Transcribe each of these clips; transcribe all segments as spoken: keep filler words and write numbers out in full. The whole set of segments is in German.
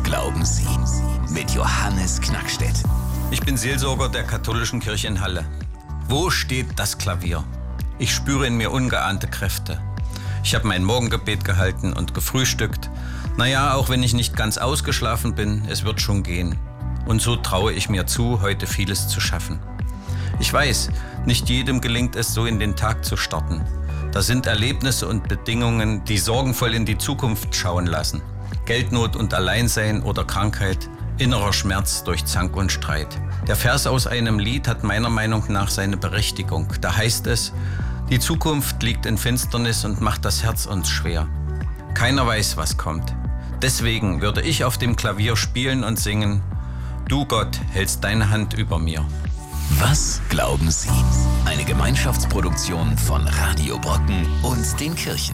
glauben Sie? Mit Johannes Knackstedt. Ich bin Seelsorger der katholischen Kirche in Halle. Wo steht das Klavier? Ich spüre in mir ungeahnte Kräfte. Ich habe mein Morgengebet gehalten und gefrühstückt. Naja, auch wenn ich nicht ganz ausgeschlafen bin, es wird schon gehen. Und so traue ich mir zu, heute vieles zu schaffen. Ich weiß, nicht jedem gelingt es, so in den Tag zu starten. Da sind Erlebnisse und Bedingungen, die sorgenvoll in die Zukunft schauen lassen. Geldnot und Alleinsein oder Krankheit, innerer Schmerz durch Zank und Streit. Der Vers aus einem Lied hat meiner Meinung nach seine Berechtigung. Da heißt es: Die Zukunft liegt in Finsternis und macht das Herz uns schwer. Keiner weiß, was kommt. Deswegen würde ich auf dem Klavier spielen und singen: Du Gott hältst deine Hand über mir. Was glauben Sie? Eine Gemeinschaftsproduktion von Radio Brocken und den Kirchen.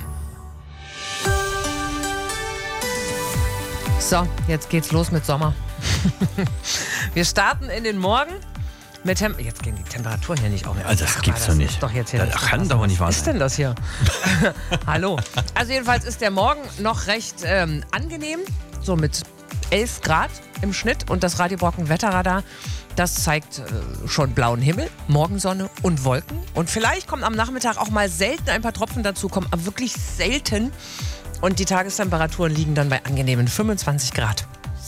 So, jetzt geht's los mit Sommer. Wir starten in den Morgen mit Tem- Jetzt gehen die Temperaturen hier nicht auf. Also das gibt's doch nicht. Doch jetzt hier das nicht kann doch nicht wahr sein. Was ist sein. denn das hier? Hallo. Also jedenfalls ist der Morgen noch recht ähm, angenehm, so mit elf Grad im Schnitt. Und das Radio Brocken Wetterradar, das zeigt äh, schon blauen Himmel, Morgensonne und Wolken. Und vielleicht kommen am Nachmittag auch mal selten ein paar Tropfen dazu, kommen aber wirklich selten. Und die Tagestemperaturen liegen dann bei angenehmen fünfundzwanzig Grad.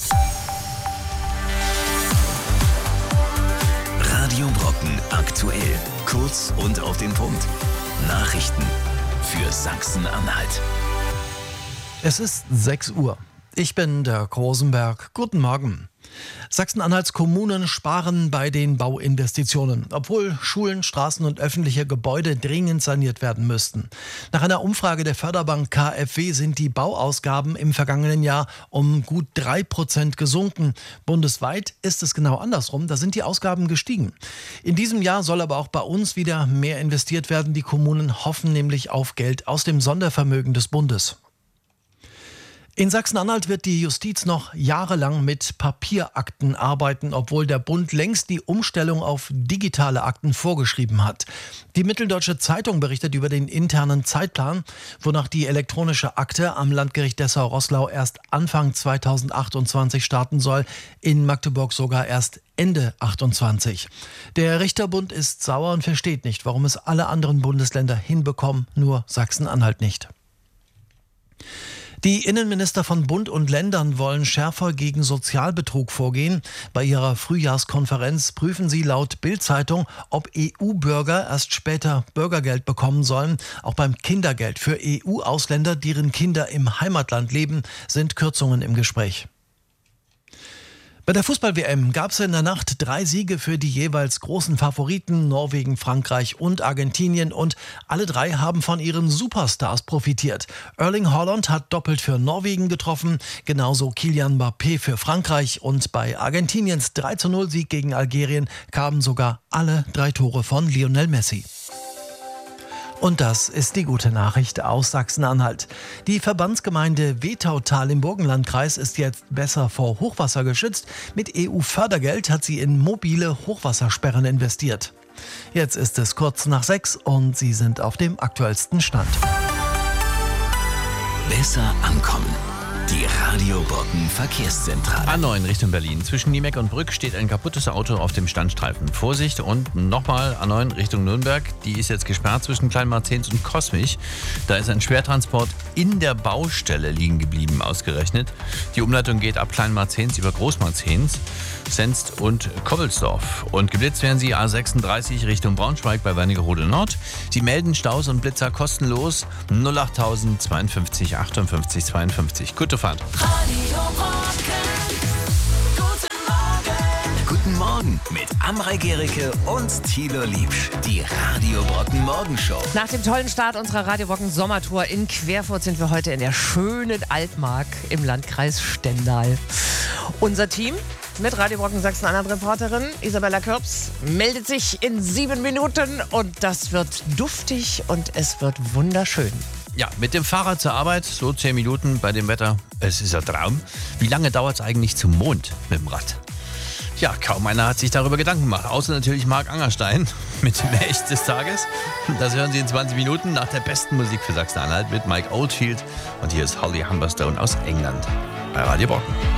Radio Brocken aktuell. Kurz und auf den Punkt. Nachrichten für Sachsen-Anhalt. Es ist sechs Uhr. Ich bin der Rosenberg. Guten Morgen. Sachsen-Anhalts Kommunen sparen bei den Bauinvestitionen, obwohl Schulen, Straßen und öffentliche Gebäude dringend saniert werden müssten. Nach einer Umfrage der Förderbank K f W sind die Bauausgaben im vergangenen Jahr um gut drei Prozent gesunken. Bundesweit ist es genau andersrum, da sind die Ausgaben gestiegen. In diesem Jahr soll aber auch bei uns wieder mehr investiert werden. Die Kommunen hoffen nämlich auf Geld aus dem Sondervermögen des Bundes. In Sachsen-Anhalt wird die Justiz noch jahrelang mit Papierakten arbeiten, obwohl der Bund längst die Umstellung auf digitale Akten vorgeschrieben hat. Die Mitteldeutsche Zeitung berichtet über den internen Zeitplan, wonach die elektronische Akte am Landgericht Dessau-Roßlau erst Anfang zweitausendachtundzwanzig starten soll, in Magdeburg sogar erst Ende achtundzwanzig. Der Richterbund ist sauer und versteht nicht, warum es alle anderen Bundesländer hinbekommen, nur Sachsen-Anhalt nicht. Die Innenminister von Bund und Ländern wollen schärfer gegen Sozialbetrug vorgehen. Bei ihrer Frühjahrskonferenz prüfen sie laut Bild-Zeitung, ob E U-Bürger erst später Bürgergeld bekommen sollen. Auch beim Kindergeld für E U-Ausländer, deren Kinder im Heimatland leben, sind Kürzungen im Gespräch. Bei der Fußball-W M gab es in der Nacht drei Siege für die jeweils großen Favoriten Norwegen, Frankreich und Argentinien, und alle drei haben von ihren Superstars profitiert. Erling Haaland hat doppelt für Norwegen getroffen, genauso Kylian Mbappé für Frankreich, und bei Argentiniens drei zu null Sieg gegen Algerien kamen sogar alle drei Tore von Lionel Messi. Und das ist die gute Nachricht aus Sachsen-Anhalt. Die Verbandsgemeinde Wetautal im Burgenlandkreis ist jetzt besser vor Hochwasser geschützt. Mit E U-Fördergeld hat sie in mobile Hochwassersperren investiert. Jetzt ist es kurz nach sechs und Sie sind auf dem aktuellsten Stand. Besser ankommen. Die Radio Brocken Verkehrszentrale. A neun Richtung Berlin. Zwischen Niemeck und Brück steht ein kaputtes Auto auf dem Standstreifen. Vorsicht, und nochmal A neun Richtung Nürnberg. Die ist jetzt gesperrt zwischen Kleinmarzens und Coswig. Da ist ein Schwertransport in der Baustelle liegen geblieben, ausgerechnet. Die Umleitung geht ab Kleinmarzens über Großmarzens, Senst und Koppelsdorf. Und geblitzt werden Sie A sechsunddreißig Richtung Braunschweig bei Wernigerode Nord. Sie melden Staus und Blitzer kostenlos null acht null null zwei achtundfünfzig zweiundfünfzig. Gute Fahrt. Radio Brocken. Guten Morgen. Guten Morgen mit Amrei Gericke und Thilo Liebsch. Die Radio Brocken Morgenshow. Nach dem tollen Start unserer Radio Brocken Sommertour in Querfurt sind wir heute in der schönen Altmark im Landkreis Stendal. Unser Team mit Radio Brocken Sachsen-Anhalt-Reporterin Isabella Kürbs meldet sich in sieben Minuten und das wird duftig und es wird wunderschön. Ja, mit dem Fahrrad zur Arbeit, so zehn Minuten bei dem Wetter. Es ist ein Traum. Wie lange dauert es eigentlich zum Mond mit dem Rad? Ja, kaum einer hat sich darüber Gedanken gemacht. Außer natürlich Marc Angerstein mit dem Echt des Tages. Das hören Sie in zwanzig Minuten nach der besten Musik für Sachsen-Anhalt mit Mike Oldfield. Und hier ist Holly Humberstone aus England bei Radio Brocken.